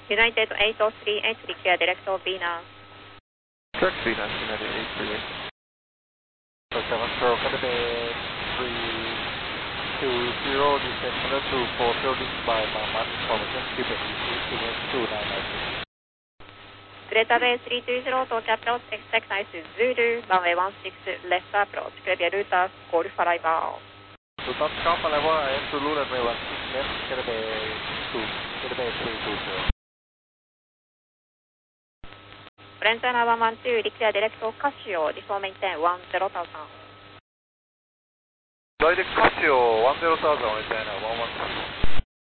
United 838, clear direct to Venus. Direct Venus, United 838. So 70, Canada 320, descend 124, building by Mamat, information, Quebec, Quebec 2996. Greta Bay 320, torch approach, expect nice Zulu, runway 16, left approach, clear route Golf arrival. Lufthansa Golf arrival, I am Zulu, runway 16, left, Canada 320. French 112, declare direct to Casio, before maintain 10,000. Direct Casio 10,000, maintain 110.